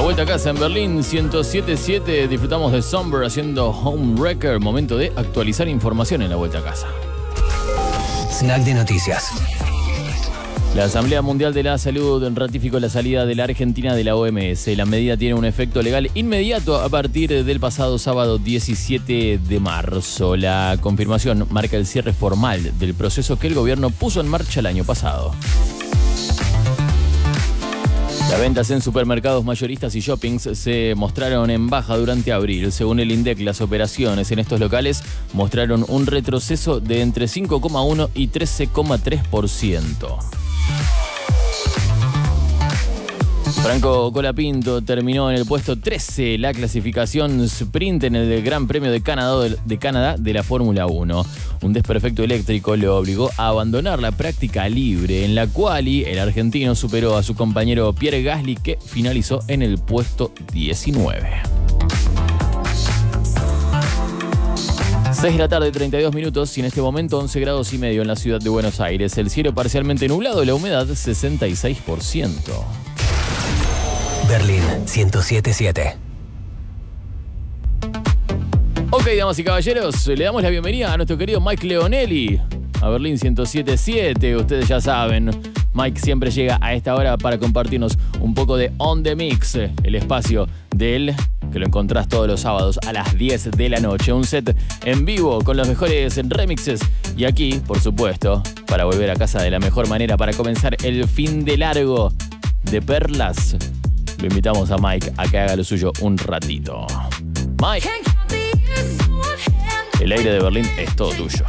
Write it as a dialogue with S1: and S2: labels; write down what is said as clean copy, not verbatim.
S1: vuelta a casa en Berlín 107.7. Disfrutamos de Somber haciendo Homewrecker. Momento de actualizar información en la vuelta a casa.
S2: Snack de noticias.
S1: La Asamblea Mundial de la Salud ratificó la salida de la Argentina de la OMS. La medida tiene un efecto legal inmediato a partir del pasado sábado 17 de marzo. La confirmación marca el cierre formal del proceso que el gobierno puso en marcha el año pasado. Las ventas en supermercados mayoristas y shoppings se mostraron en baja durante abril. Según el INDEC, las operaciones en estos locales mostraron un retroceso de entre 5,1 y 13,3%. Franco Colapinto terminó en el puesto 13 la clasificación sprint en el Gran Premio de Canadá de la Fórmula 1. Un desperfecto eléctrico lo obligó a abandonar la práctica libre. En la quali, el argentino superó a su compañero Pierre Gasly, que finalizó en el puesto 19. 6 de la tarde, 32 minutos, y en este momento 11 grados y medio en la ciudad de Buenos Aires. El cielo parcialmente nublado, la humedad 66%.
S2: Berlín 107.7.
S1: Ok, damas y caballeros, le damos la bienvenida a nuestro querido Mike Leonelli a Berlín 107.7. Ustedes ya saben, Mike siempre llega a esta hora para compartirnos un poco de On The Mix, el espacio de él, que lo encontrás todos los sábados a las 10 de la noche. Un set en vivo con los mejores remixes. Y aquí, por supuesto, para volver a casa de la mejor manera, para comenzar el fin de largo de Perlas, lo invitamos a Mike a que haga lo suyo un ratito. Mike, el aire de Berlín es todo tuyo.